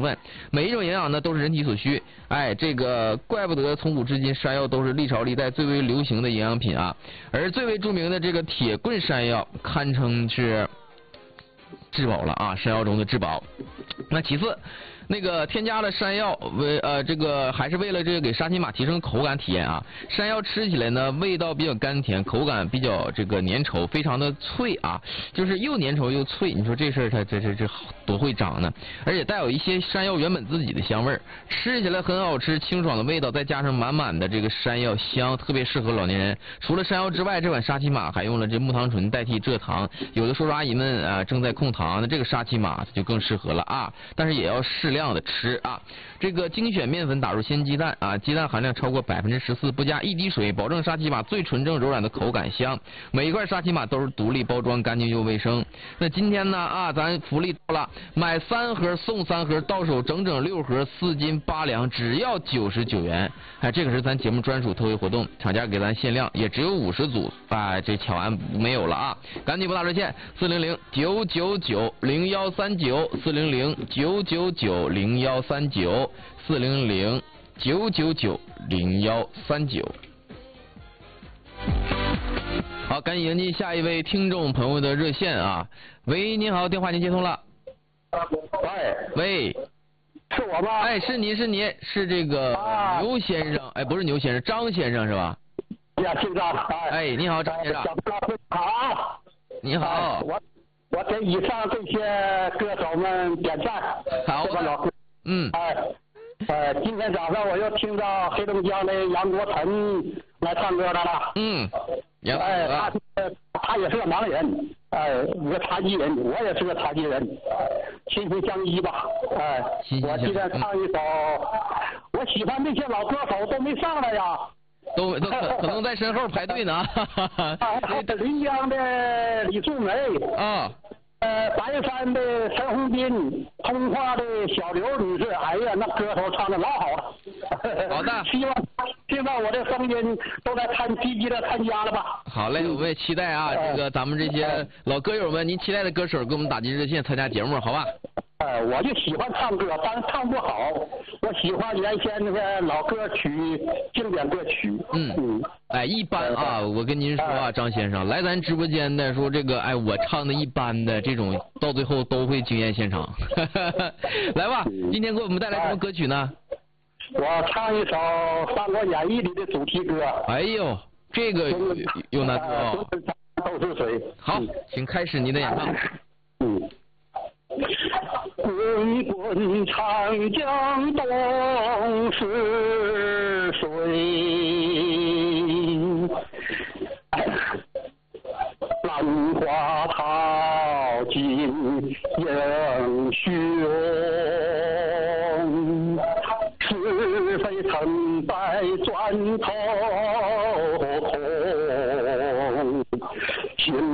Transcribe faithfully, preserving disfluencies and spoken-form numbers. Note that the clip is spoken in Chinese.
分，每一种营养呢都是人体所需。哎，这个怪不得从古至今山药都是历朝历代最为流行的营养品啊。而最为著名的这个铁棍山药，堪称是至宝了啊，山药中的至宝。那其次，那个添加了山药为呃这个还是为了这个给沙琪玛提升口感体验啊。山药吃起来呢味道比较甘甜，口感比较这个粘稠，非常的脆啊，就是又粘稠又脆。你说这事儿它这这这多会长呢？而且带有一些山药原本自己的香味儿，吃起来很好吃，清爽的味道，再加上满满的这个山药香，特别适合老年人。除了山药之外，这款沙琪玛还用了这木糖醇代替蔗糖。有的叔叔阿姨们啊正在控糖，那这个沙琪玛就更适合了啊，但是也要适量的吃啊。这个精选面粉打入鲜鸡蛋啊，鸡蛋含量超过百分之十四，不加一滴水，保证沙琪玛最纯正柔软的口感香。每一块沙琪玛都是独立包装，干净又卫生。那今天呢啊，咱福利到了，买三盒送三盒，到手整整六盒，四斤八两，只要九十九元。哎，这个是咱节目专属特惠活动，厂家给咱限量，也只有五十组啊，这抢完没有了啊，赶紧拨打热线四零零九九九零幺三九四零零九九九零幺三九四零零九九九零幺三九。好，赶紧迎接下一位听众朋友的热线啊！喂，您好，电话您接通了。 喂喂， 是我吗？ 哎，是您，是您，是这个啊牛先生，哎，不是牛先生，张先生是吧？ 呀，听着，哎， 哎，你好，张先生。 小布老师好。 你好。 哎我我给以上这些歌手们点赞。 好这个老歌。 嗯。 哎，呃，今天早上我又听到黑龙江的杨国成来唱歌的了。 嗯。杨哎，他他也是个盲人，哎，一个残疾人，我也是个残疾人，心心相依吧。哎，我今天唱一首，我喜欢那些老歌手都没上来呀。 都都可可能在身后排队呢。 还有临江的李素梅啊， 呃，白山的陈红斌，通化的小刘女士，哎呀，那歌手唱的老好了。 好的， 希望听到我的声音都在参积极的参加了吧。 好嘞，我们也期待啊，这个咱们这些老歌友们，您期待的歌手给我们打进热线参加节目，好吧？ 呃，我就喜欢唱歌，但是唱不好。我喜欢原先那个老歌曲、经典歌曲。 嗯嗯， 哎，一般啊，我跟您说啊，张先生，来咱直播间的说这个，哎，我唱的一般的这种，到最后都会惊艳现场。来吧，今天给我们带来什么歌曲呢？ 我唱一首《三国演义》里的主题歌。 哎呦，这个有难度哦。 都是水。 好，请开始您的演唱。 嗯。滚滚长江东逝水，浪花淘尽英雄，是非成败转头空。